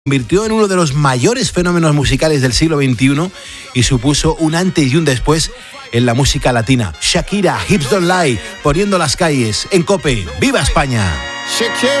convirtió en uno de los mayores fenómenos musicales del siglo XXI y supuso un antes y un después en la música latina. Shakira, Hips Don't Lie, poniendo las calles en COPE. ¡Viva España! Shakira.